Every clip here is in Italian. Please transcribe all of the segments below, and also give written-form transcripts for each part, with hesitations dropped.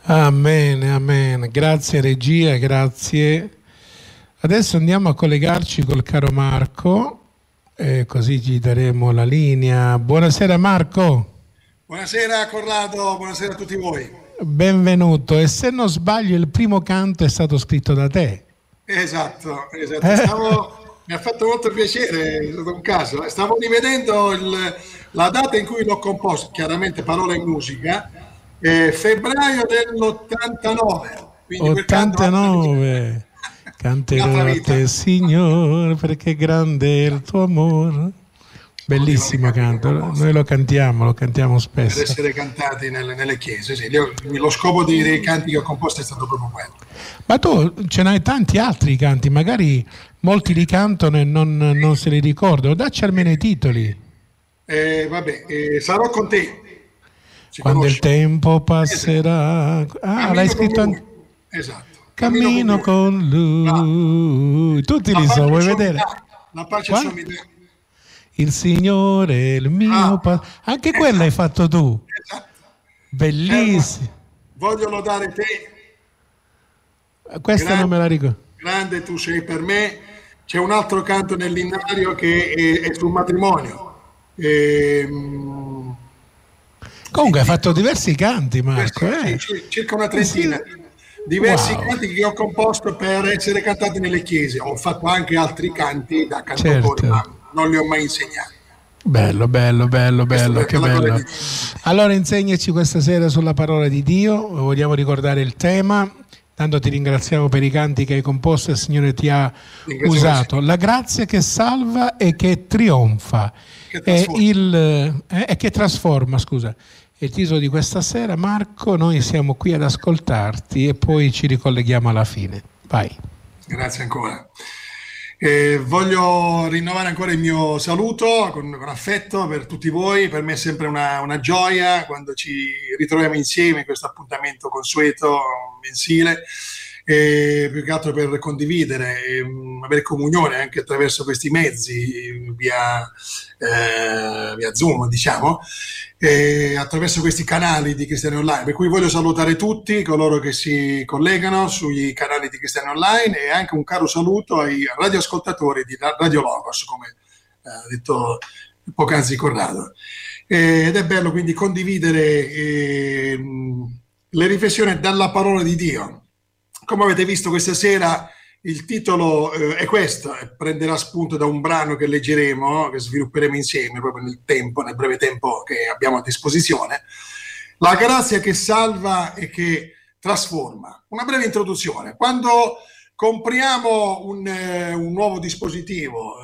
Amen, amen. Grazie regia, grazie. Adesso andiamo a collegarci col caro Marco, così gli daremo la linea. Buonasera Marco. Buonasera Corrado, buonasera a tutti voi. Benvenuto. E se non sbaglio il primo canto è stato scritto da te. Esatto. Mi ha fatto molto piacere, è stato un caso. Stavo rivedendo la data in cui l'ho composto, chiaramente parola e musica, febbraio dell'89. 89. Canterò a te, Signore, perché grande è il tuo amore. Bellissimo canto, noi lo cantiamo spesso. Per essere cantati nelle chiese, sì. Lo scopo dei canti che ho composto è stato proprio quello. Ma tu ce n'hai tanti altri canti, magari molti li cantano e non se li ricordano. Dacci almeno i titoli. Sarò con te. Quando il tempo passerà. Esatto. L'hai scritto anche. Esatto. Cammino con lui. Tutti li so, vuoi vedere? La pace e sommità. Il Signore è il mio anche quello hai fatto tu. Esatto. Bellissimo. Voglio lodare te. Questa grande, non me la ricordo. Grande tu sei per me. C'è un altro canto nell'innario che è sul matrimonio. Comunque hai fatto diversi canti, Marco. Circa una trentina. Diversi canti che ho composto per essere cantati nelle chiese. Ho fatto anche altri canti da cantautore, certo. ma non li ho mai insegnati. Bello, che bello. Allora insegnaci questa sera sulla parola di Dio, vogliamo ricordare il tema, tanto ti ringraziamo per i canti che hai composto e il Signore ti ha usato. La grazia che salva e che trionfa e che trasforma, scusa. È il titolo di questa sera. Marco, noi siamo qui ad ascoltarti e poi ci ricolleghiamo alla fine. Vai. Grazie ancora. Voglio rinnovare ancora il mio saluto con affetto per tutti voi. Per me è sempre una gioia quando ci ritroviamo insieme in questo appuntamento consueto mensile, più che altro per condividere e avere comunione anche attraverso questi mezzi via Zoom, diciamo, attraverso questi canali di Cristiani Online, per cui voglio salutare tutti coloro che si collegano sui canali di Cristiani Online e anche un caro saluto ai radioascoltatori di Radio Logos, come ha detto poc'anzi Corrado. Ed è bello quindi condividere le riflessioni dalla parola di Dio. Come avete visto questa sera il titolo è questo, prenderà spunto da un brano che leggeremo, che svilupperemo insieme proprio nel breve tempo che abbiamo a disposizione. La grazia che salva e che trasforma. Una breve introduzione. Quando compriamo un nuovo dispositivo,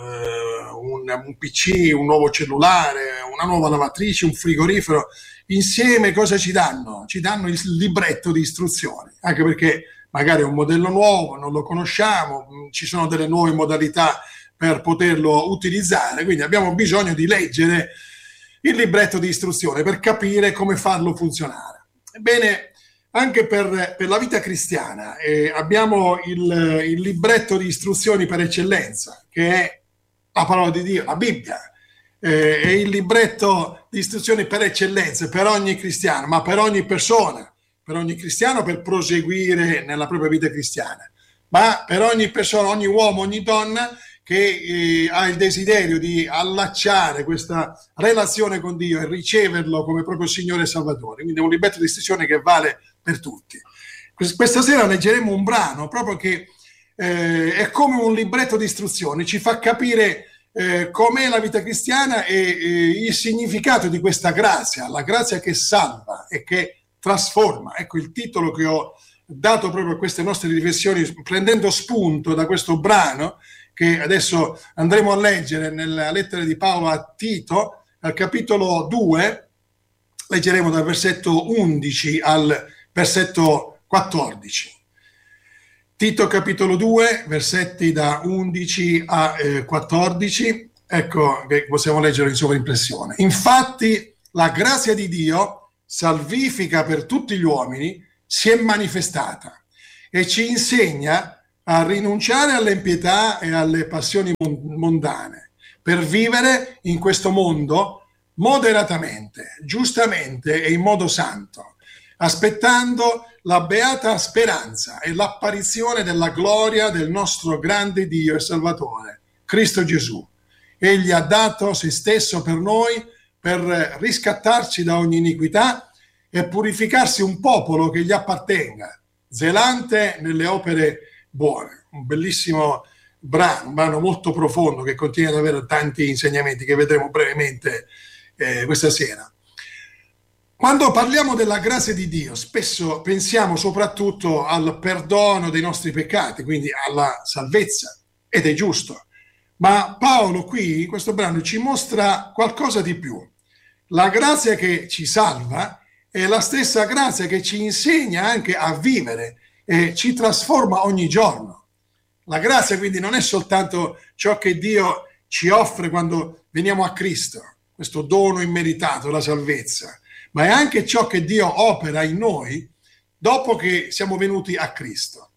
un PC, un nuovo cellulare, una nuova lavatrice, un frigorifero, insieme cosa ci danno? Ci danno il libretto di istruzioni, anche perché magari è un modello nuovo, non lo conosciamo, ci sono delle nuove modalità per poterlo utilizzare, quindi abbiamo bisogno di leggere il libretto di istruzione per capire come farlo funzionare. Ebbene, anche per la vita cristiana abbiamo il libretto di istruzioni per eccellenza, che è la parola di Dio, la Bibbia. È il libretto di istruzioni per eccellenza per ogni cristiano, ma per ogni persona. Per ogni cristiano per proseguire nella propria vita cristiana, ma per ogni persona, ogni uomo, ogni donna che ha il desiderio di allacciare questa relazione con Dio e riceverlo come proprio Signore e Salvatore. Quindi è un libretto di istruzione che vale per tutti. Questa sera leggeremo un brano proprio che è come un libretto di istruzione, ci fa capire com'è la vita cristiana e il significato di questa grazia, la grazia che salva e che trasforma. Ecco il titolo che ho dato proprio a queste nostre riflessioni, prendendo spunto da questo brano che adesso andremo a leggere nella lettera di Paolo a Tito, al capitolo 2, leggeremo dal versetto 11 al versetto 14. Tito capitolo 2, versetti da 11 a 14, ecco che possiamo leggere in sovraimpressione. Infatti la grazia di Dio, salvifica per tutti gli uomini, si è manifestata e ci insegna a rinunciare all'impietà e alle passioni mondane per vivere in questo mondo moderatamente, giustamente e in modo santo, aspettando la beata speranza e l'apparizione della gloria del nostro grande Dio e Salvatore, Cristo Gesù. Egli ha dato se stesso per noi, per riscattarci da ogni iniquità e purificarsi un popolo che gli appartenga, zelante nelle opere buone. Un bellissimo brano, un brano molto profondo che contiene ad avere tanti insegnamenti che vedremo brevemente questa sera. Quando parliamo della grazia di Dio, spesso pensiamo soprattutto al perdono dei nostri peccati, quindi alla salvezza, ed è giusto. Ma Paolo qui, in questo brano, ci mostra qualcosa di più. La grazia che ci salva è la stessa grazia che ci insegna anche a vivere e ci trasforma ogni giorno. La grazia quindi non è soltanto ciò che Dio ci offre quando veniamo a Cristo, questo dono immeritato, la salvezza, ma è anche ciò che Dio opera in noi dopo che siamo venuti a Cristo.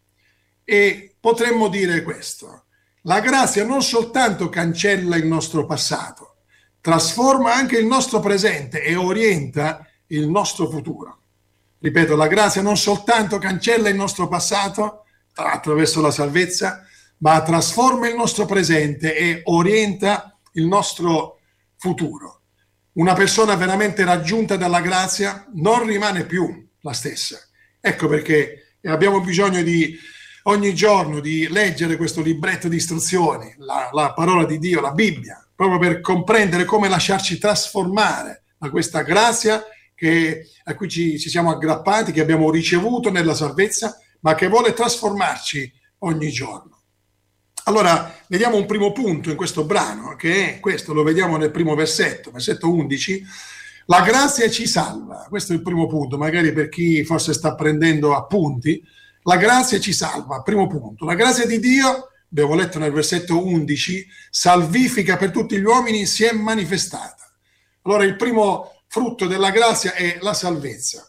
E potremmo dire questo: la grazia non soltanto cancella il nostro passato, trasforma anche il nostro presente e orienta il nostro futuro. Ripeto, la grazia non soltanto cancella il nostro passato attraverso la salvezza, ma trasforma il nostro presente e orienta il nostro futuro. Una persona veramente raggiunta dalla grazia non rimane più la stessa. Ecco perché abbiamo bisogno di ogni giorno di leggere questo libretto di istruzioni, la parola di Dio, la Bibbia, proprio per comprendere come lasciarci trasformare da questa grazia a cui ci siamo aggrappati, che abbiamo ricevuto nella salvezza, ma che vuole trasformarci ogni giorno. Allora, vediamo un primo punto in questo brano, che è questo, lo vediamo nel primo versetto 11, la grazia ci salva. Questo è il primo punto, magari per chi forse sta prendendo appunti. La grazia ci salva, primo punto. La grazia di Dio, abbiamo letto nel versetto 11, salvifica per tutti gli uomini, si è manifestata. Allora, il primo frutto della grazia è la salvezza.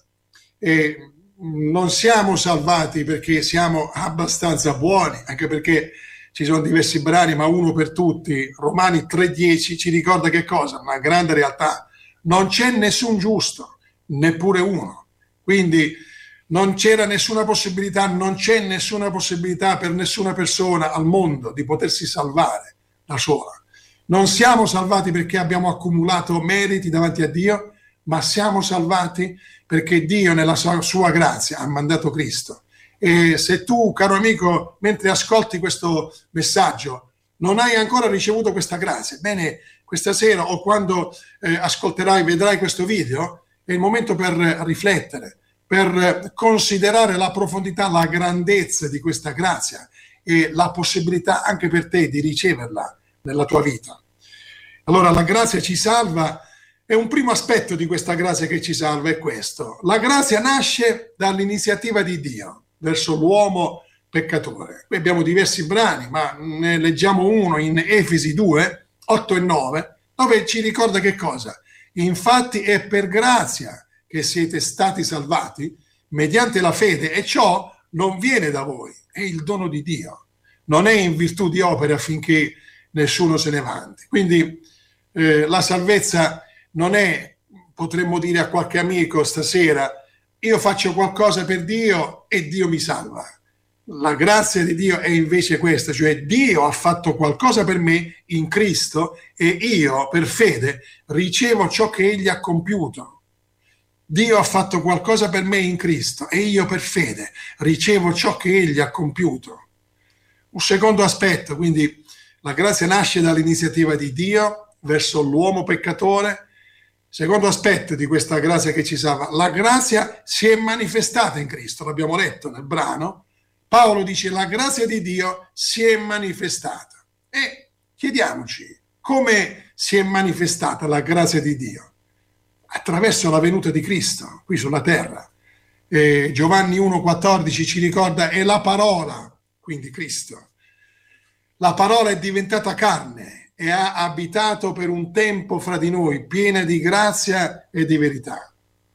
E non siamo salvati perché siamo abbastanza buoni, anche perché ci sono diversi brani, ma uno per tutti, Romani 3,10, ci ricorda che cosa? Una grande realtà. Non c'è nessun giusto, neppure uno. Quindi non c'era nessuna possibilità, non c'è nessuna possibilità per nessuna persona al mondo di potersi salvare da sola. Non siamo salvati perché abbiamo accumulato meriti davanti a Dio, ma siamo salvati perché Dio nella sua grazia ha mandato Cristo. E se tu, caro amico, mentre ascolti questo messaggio, non hai ancora ricevuto questa grazia, bene, questa sera o quando ascolterai, vedrai questo video, è il momento per riflettere, per considerare la profondità, la grandezza di questa grazia e la possibilità anche per te di riceverla nella tua vita. Allora, la grazia ci salva. E un primo aspetto di questa grazia che ci salva è questo: la grazia nasce dall'iniziativa di Dio verso l'uomo peccatore. Qui abbiamo diversi brani, ma ne leggiamo uno in Efesi 2, 8 e 9, dove ci ricorda che cosa? Infatti è per grazia che siete stati salvati mediante la fede, e ciò non viene da voi, è il dono di Dio, non è in virtù di opere affinché nessuno se ne vanti. Quindi la salvezza non è, potremmo dire a qualche amico stasera, io faccio qualcosa per Dio e Dio mi salva. La grazia di Dio è invece questa, cioè Dio ha fatto qualcosa per me in Cristo e io per fede ricevo ciò che Egli ha compiuto. Dio ha fatto qualcosa per me in Cristo e io per fede ricevo ciò che Egli ha compiuto. Un secondo aspetto, quindi la grazia nasce dall'iniziativa di Dio verso l'uomo peccatore. Secondo aspetto di questa grazia che ci salva, la grazia si è manifestata in Cristo, l'abbiamo letto nel brano. Paolo dice la grazia di Dio si è manifestata. E chiediamoci come si è manifestata la grazia di Dio? Attraverso la venuta di Cristo qui sulla terra. Giovanni 1,14 ci ricorda è la parola, quindi Cristo. La parola è diventata carne e ha abitato per un tempo fra di noi, piena di grazia e di verità.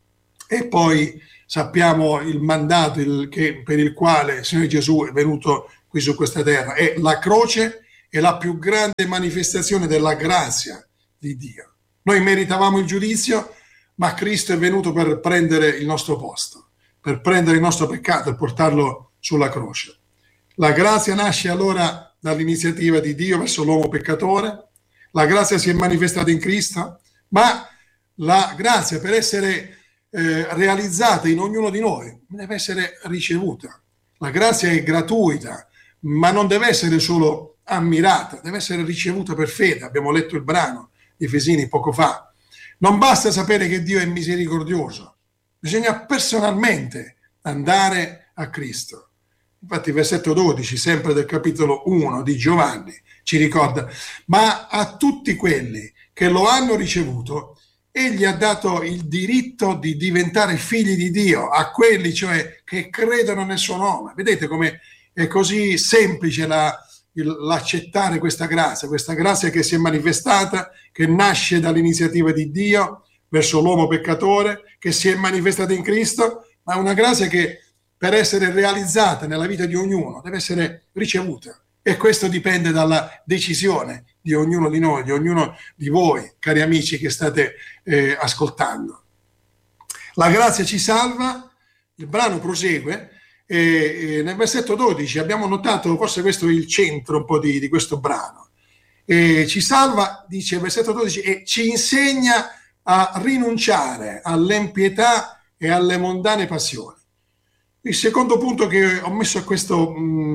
E poi sappiamo il mandato per il quale il Signore Gesù è venuto qui su questa terra. E la croce è la più grande manifestazione della grazia di Dio. Noi meritavamo il giudizio, ma Cristo è venuto per prendere il nostro posto. per prendere il nostro peccato e portarlo sulla croce. La grazia nasce allora dall'iniziativa di Dio verso l'uomo peccatore, la grazia si è manifestata in Cristo, ma la grazia per essere realizzata in ognuno di noi deve essere ricevuta. La grazia è gratuita, ma non deve essere solo ammirata, deve essere ricevuta per fede. Abbiamo letto il brano di Efesini poco fa. Non basta sapere che Dio è misericordioso, bisogna personalmente andare a Cristo. Infatti il versetto 12, sempre del capitolo 1 di Giovanni, ci ricorda: ma a tutti quelli che lo hanno ricevuto, egli ha dato il diritto di diventare figli di Dio, a quelli cioè che credono nel suo nome. Vedete come è così semplice l'accettare questa grazia che si è manifestata, che nasce dall'iniziativa di Dio verso l'uomo peccatore, che si è manifestata in Cristo, ma è una grazia che per essere realizzata nella vita di ognuno deve essere ricevuta, e questo dipende dalla decisione di ognuno di noi, di ognuno di voi, cari amici che state ascoltando. La grazia ci salva, il brano prosegue, e nel versetto 12 abbiamo notato, forse questo è il centro un po' di questo brano, ci salva, dice il versetto 12, e ci insegna a rinunciare all'impietà e alle mondane passioni. Il secondo punto che ho messo a questo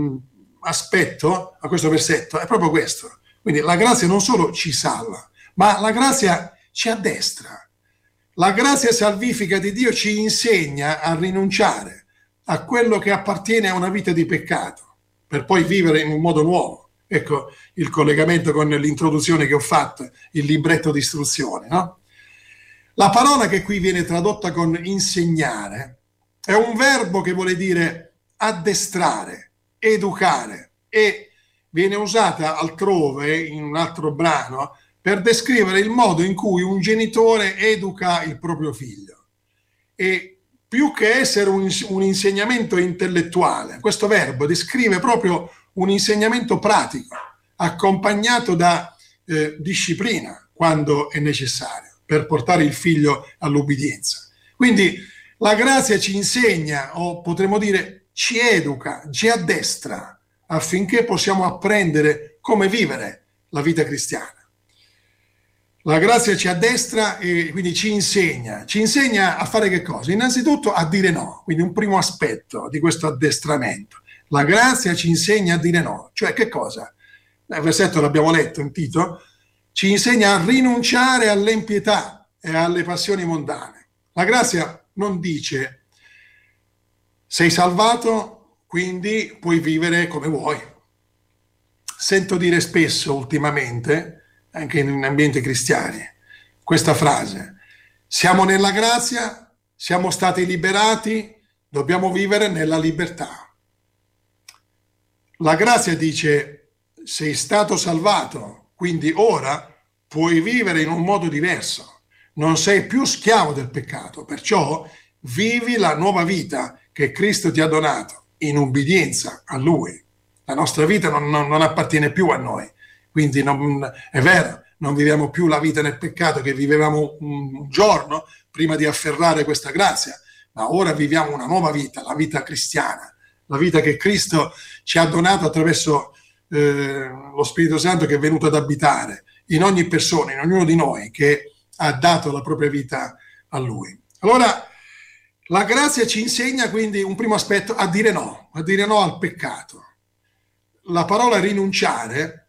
aspetto, a questo versetto, è proprio questo. Quindi la grazia non solo ci salva, ma la grazia ci addestra. La grazia salvifica di Dio ci insegna a rinunciare a quello che appartiene a una vita di peccato, per poi vivere in un modo nuovo. Ecco il collegamento con l'introduzione che ho fatto, il libretto di istruzione, no? La parola che qui viene tradotta con insegnare è un verbo che vuole dire addestrare, educare, e viene usata altrove, in un altro brano, per descrivere il modo in cui un genitore educa il proprio figlio. E più che essere un insegnamento intellettuale, questo verbo descrive proprio un insegnamento pratico, accompagnato da disciplina, quando è necessario, per portare il figlio all'ubbidienza. Quindi la grazia ci insegna, o potremmo dire ci educa, ci addestra, affinché possiamo apprendere come vivere la vita cristiana. La grazia ci addestra e quindi ci insegna a fare che cosa? Innanzitutto a dire no, quindi un primo aspetto di questo addestramento. La grazia ci insegna a dire no, cioè che cosa? Il versetto l'abbiamo letto in Tito, ci insegna a rinunciare all'impietà e alle passioni mondane. La grazia non dice sei salvato, quindi puoi vivere come vuoi. Sento dire spesso ultimamente, anche in ambienti cristiani, questa frase: siamo nella grazia, siamo stati liberati, dobbiamo vivere nella libertà. La grazia dice sei stato salvato, quindi ora puoi vivere in un modo diverso. Non sei più schiavo del peccato, perciò vivi la nuova vita che Cristo ti ha donato in ubbidienza a Lui. La nostra vita non appartiene più a noi, quindi è vero, non viviamo più la vita nel peccato che vivevamo un giorno prima di afferrare questa grazia, ma ora viviamo una nuova vita, la vita cristiana, la vita che Cristo ci ha donato attraverso lo Spirito Santo, che è venuto ad abitare in ogni persona, in ognuno di noi che ha dato la propria vita a Lui. Allora, la grazia ci insegna quindi un primo aspetto a dire no al peccato. La parola rinunciare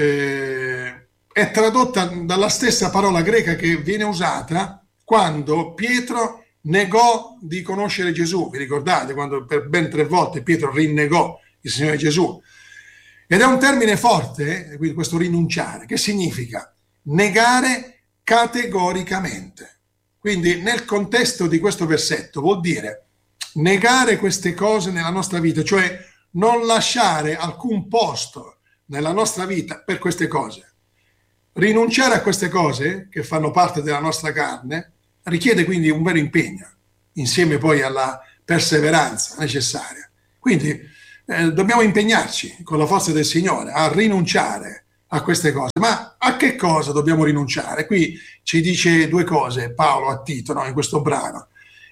è tradotta dalla stessa parola greca che viene usata quando Pietro negò di conoscere Gesù. Vi ricordate quando per ben 3 volte Pietro rinnegò il Signore Gesù? Ed è un termine forte, quindi questo rinunciare, che significa negare categoricamente. Quindi nel contesto di questo versetto vuol dire negare queste cose nella nostra vita, cioè non lasciare alcun posto nella nostra vita per queste cose. Rinunciare a queste cose che fanno parte della nostra carne richiede quindi un vero impegno, insieme poi alla perseveranza necessaria. Quindi dobbiamo impegnarci con la forza del Signore a rinunciare a queste cose. Ma a che cosa dobbiamo rinunciare? Qui ci dice 2 cose Paolo a Tito, no, in questo brano.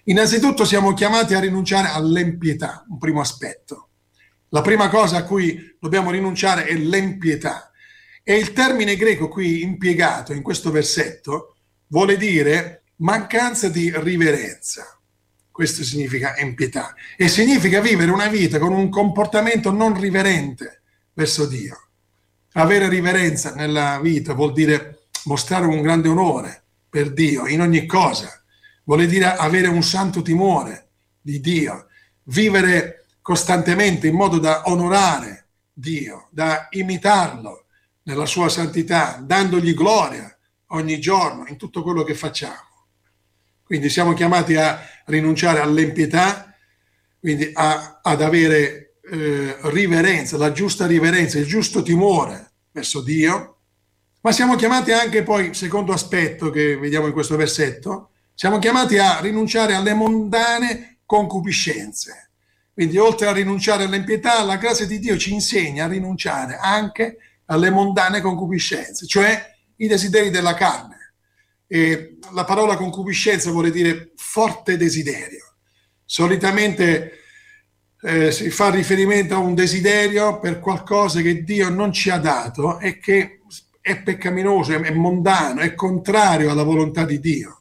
Innanzitutto siamo chiamati a rinunciare all'empietà, un primo aspetto. La prima cosa a cui dobbiamo rinunciare è l'empietà. E il termine greco qui impiegato in questo versetto vuole dire mancanza di riverenza. Questo significa empietà. E significa vivere una vita con un comportamento non riverente verso Dio. Avere riverenza nella vita vuol dire mostrare un grande onore per Dio in ogni cosa. Vuole dire avere un santo timore di Dio, vivere costantemente in modo da onorare Dio, da imitarlo nella sua santità, dandogli gloria ogni giorno in tutto quello che facciamo. Quindi siamo chiamati a rinunciare all'empietà, quindi ad avere riverenza, la giusta riverenza, il giusto timore verso Dio, ma siamo chiamati anche poi, secondo aspetto che vediamo in questo versetto, siamo chiamati a rinunciare alle mondane concupiscenze. Quindi oltre a rinunciare all'empietà, la grazia di Dio ci insegna a rinunciare anche alle mondane concupiscenze, cioè i desideri della carne. E la parola concupiscenza vuole dire forte desiderio. Solitamente si fa riferimento a un desiderio per qualcosa che Dio non ci ha dato e che è peccaminoso, è mondano, è contrario alla volontà di Dio.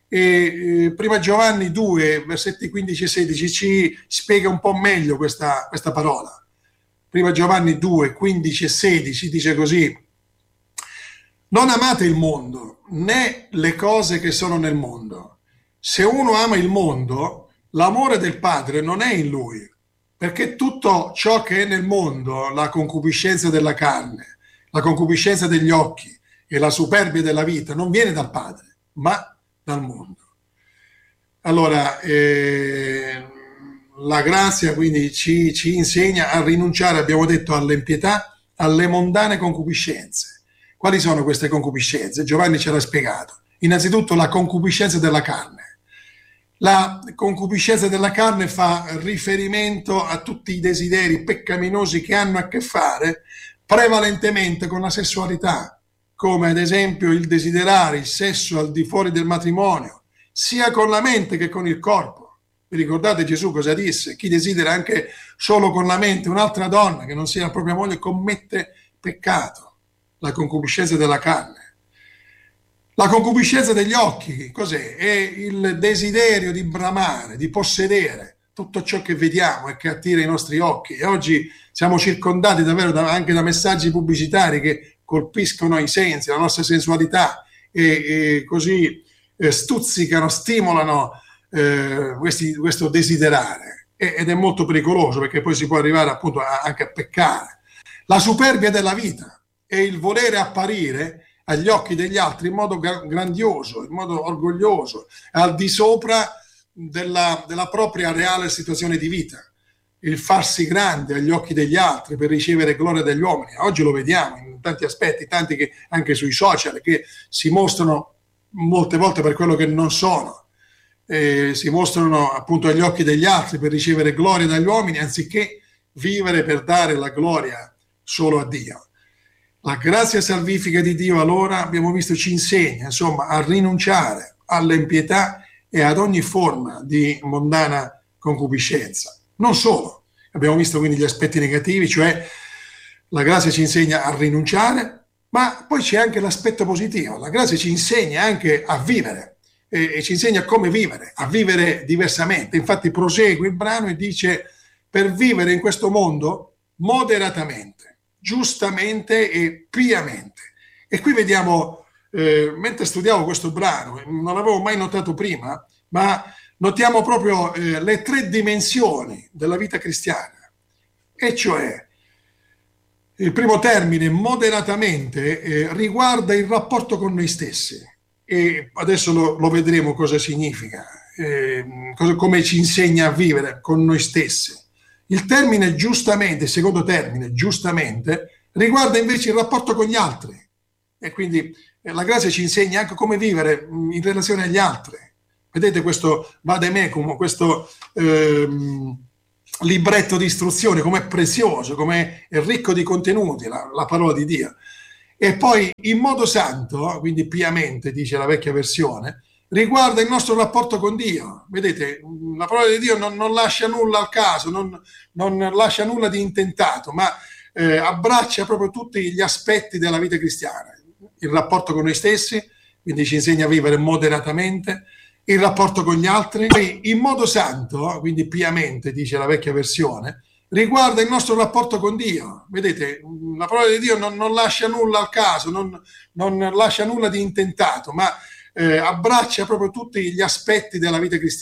E prima Giovanni 2, versetti 15 e 16 ci spiega un po' meglio questa parola. Prima Giovanni 2, 15 e 16 dice così: non amate il mondo, né le cose che sono nel mondo. Se uno ama il mondo, l'amore del Padre non è in lui, perché tutto ciò che è nel mondo, la concupiscenza della carne, la concupiscenza degli occhi e la superbia della vita, non viene dal Padre, ma dal mondo. Allora, la grazia quindi ci insegna a rinunciare, abbiamo detto, all'empietà, alle mondane concupiscenze. Quali sono queste concupiscenze? Giovanni ce l'ha spiegato. Innanzitutto la concupiscenza della carne. La concupiscenza della carne fa riferimento a tutti i desideri peccaminosi che hanno a che fare prevalentemente con la sessualità, come ad esempio il desiderare il sesso al di fuori del matrimonio, sia con la mente che con il corpo. Vi ricordate Gesù cosa disse? Chi desidera anche solo con la mente un'altra donna che non sia la propria moglie commette peccato. La concupiscenza della carne. La concupiscenza degli occhi, cos'è? È il desiderio di bramare, di possedere tutto ciò che vediamo e che attira i nostri occhi. E oggi siamo circondati davvero anche da messaggi pubblicitari che colpiscono i sensi, la nostra sensualità e così stuzzicano, stimolano questo desiderare. Ed è molto pericoloso perché poi si può arrivare appunto anche a peccare. La superbia della vita è il volere apparire agli occhi degli altri in modo grandioso, in modo orgoglioso, al di sopra della propria reale situazione di vita. Il farsi grande agli occhi degli altri per ricevere gloria dagli uomini. Oggi lo vediamo in tanti aspetti, tanti che anche sui social, che si mostrano molte volte per quello che non sono. Si mostrano appunto agli occhi degli altri per ricevere gloria dagli uomini, anziché vivere per dare la gloria solo a Dio. La grazia salvifica di Dio, allora, abbiamo visto, ci insegna, insomma, a rinunciare all'empietà e ad ogni forma di mondana concupiscenza. Non solo, abbiamo visto quindi gli aspetti negativi, cioè la grazia ci insegna a rinunciare, ma poi c'è anche l'aspetto positivo. La grazia ci insegna anche a vivere e ci insegna come vivere, a vivere diversamente. Infatti prosegue il brano e dice: per vivere in questo mondo moderatamente, giustamente e piamente. E qui vediamo, mentre studiavo questo brano, non l'avevo mai notato prima, ma notiamo proprio le tre dimensioni della vita cristiana. E cioè, il primo termine, moderatamente, riguarda il rapporto con noi stessi. E adesso lo vedremo cosa significa, come ci insegna a vivere con noi stessi. Il termine giustamente, il secondo termine, giustamente, riguarda invece il rapporto con gli altri. E quindi la grazia ci insegna anche come vivere in relazione agli altri. Vedete questo vademecum, questo libretto di istruzione, com'è prezioso, com'è ricco di contenuti, la parola di Dio. E poi in modo santo, quindi piamente, dice la vecchia versione, riguarda il nostro rapporto con Dio. Vedete, la parola di Dio non lascia nulla al caso, non lascia nulla di intentato, ma abbraccia proprio tutti gli aspetti della vita cristiana. Il rapporto con noi stessi, quindi ci insegna a vivere moderatamente, il rapporto con gli altri, in modo santo, quindi piamente, dice la vecchia versione, riguarda il nostro rapporto con Dio. Vedete, la parola di Dio non lascia nulla al caso, non lascia nulla di intentato, ma abbraccia proprio tutti gli aspetti della vita cristiana.